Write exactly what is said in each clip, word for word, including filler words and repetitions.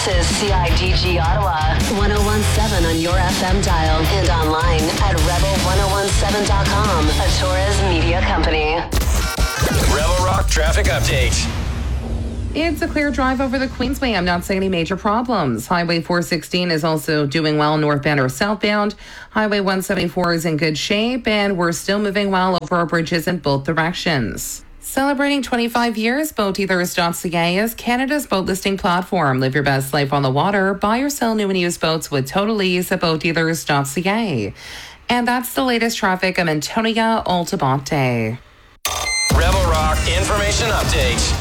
This is C I D G Ottawa, one oh one point seven on your F M dial and online at rebel ten seventeen dot com, a Torres media company. Rebel Rock traffic update. It's a clear drive over the Queensway. I'm not seeing any major problems. Highway four sixteen is also doing well northbound or southbound. Highway one seventy-four is in good shape, and we're still moving well over our bridges in both directions. Celebrating twenty-five years, boat dealers dot c a is Canada's boat listing platform. Live your best life on the water. Buy or sell new and used boats with total ease at boat dealers dot c a. And that's the latest traffic. I'm Antonia Altabate. Rebel Rock information update.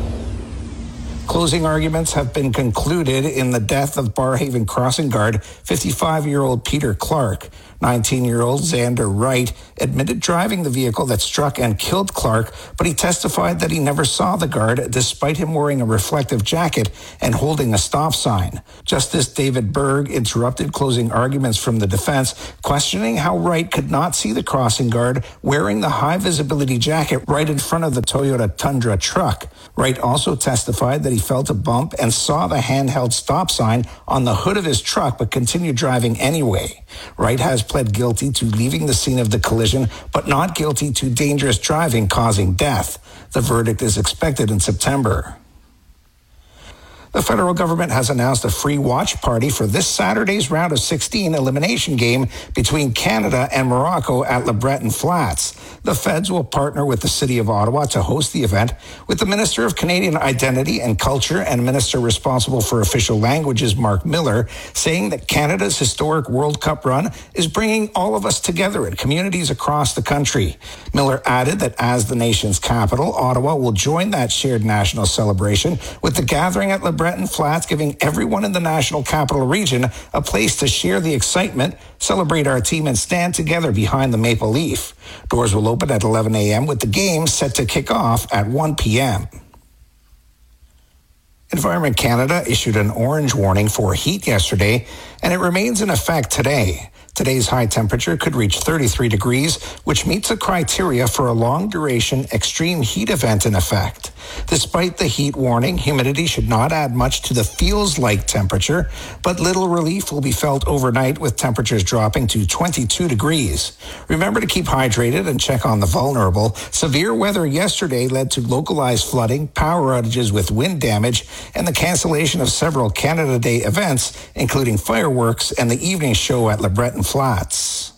Closing arguments have been concluded in the death of Barrhaven crossing guard fifty-five-year-old Peter Clark. nineteen-year-old Xander Wright admitted driving the vehicle that struck and killed Clark, but he testified that he never saw the guard despite him wearing a reflective jacket and holding a stop sign. Justice David Berg interrupted closing arguments from the defense, questioning how Wright could not see the crossing guard wearing the high-visibility jacket right in front of the Toyota Tundra truck. Wright also testified that he felt a bump and saw the handheld stop sign on the hood of his truck, but continued driving anyway. Wright has pled guilty to leaving the scene of the collision, but not guilty to dangerous driving causing death. The verdict is expected in September. The federal government has announced a free watch party for this Saturday's round of sixteen elimination game between Canada and Morocco at Le Breton Flats. The feds will partner with the City of Ottawa to host the event, with the Minister of Canadian Identity and Culture and Minister responsible for official languages, Mark Miller, saying that Canada's historic World Cup run is bringing all of us together in communities across the country. Miller added that as the nation's capital, Ottawa will join that shared national celebration, with the gathering at Le Breton Flats giving everyone in the national capital region a place to share the excitement, celebrate our team, and stand together behind the maple leaf. Doors will open at eleven a.m. with the game set to kick off at one p.m. Environment Canada issued an orange warning for heat yesterday, and it remains in effect today. Today's high temperature could reach thirty-three degrees, which meets the criteria for a long-duration extreme heat event in effect. Despite the heat warning, humidity should not add much to the feels-like temperature, but little relief will be felt overnight with temperatures dropping to twenty-two degrees. Remember to keep hydrated and check on the vulnerable. Severe weather yesterday led to localized flooding, power outages with wind damage, and the cancellation of several Canada Day events, including fireworks and the evening show at Le Breton Flats.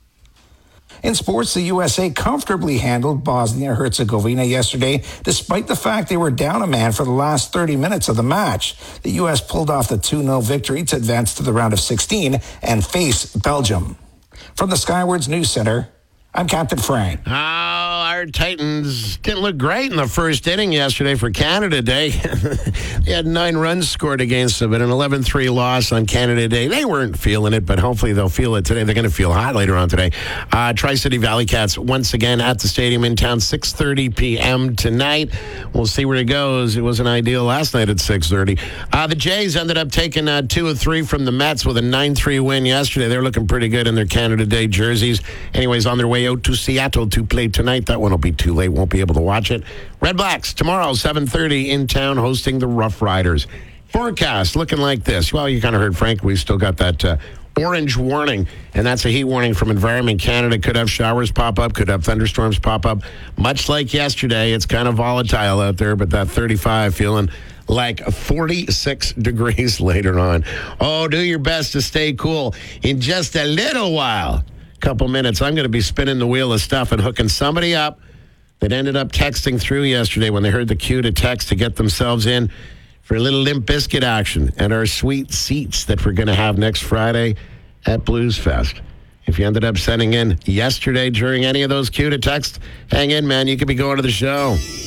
In sports, the U S A comfortably handled Bosnia-Herzegovina yesterday, despite the fact they were down a man for the last thirty minutes of the match. The U S pulled off the two nil victory to advance to the round of sixteen and face Belgium. From the Skywards News Center, I'm Captain Frank. Oh, our Titans didn't look great in the first inning yesterday for Canada Day. They had nine runs scored against them, but an eleven three loss on Canada Day. They weren't feeling it, but hopefully they'll feel it today. They're going to feel hot later on today. Uh, Tri-City Valley Cats once again at the stadium in town, six thirty p.m. tonight. We'll see where it goes. It wasn't ideal last night at six thirty. Uh, the Jays ended up taking uh, two or three from the Mets with a nine three win yesterday. They're looking pretty good in their Canada Day jerseys. Anyways, on their way out to Seattle to play tonight. That one will be too late. Won't be able to watch it. Red Blacks tomorrow, seven thirty in town, hosting the Rough Riders. Forecast looking like this. Well, you kind of heard Frank. We still got that uh, orange warning, and that's a heat warning from Environment Canada. Could have showers pop up, could have thunderstorms pop up. Much like yesterday, it's kind of volatile out there, but that thirty-five feeling like forty-six degrees later on. Oh, do your best to stay cool. In just a little while, couple minutes, I'm going to be spinning the wheel of stuff and hooking somebody up that ended up texting through yesterday when they heard the cue to text to get themselves in for a little Limp Bizkit action and our sweet seats that we're going to have next Friday at Blues Fest. If you ended up sending in yesterday during any of those cue to text, hang in, man. You could be going to the show.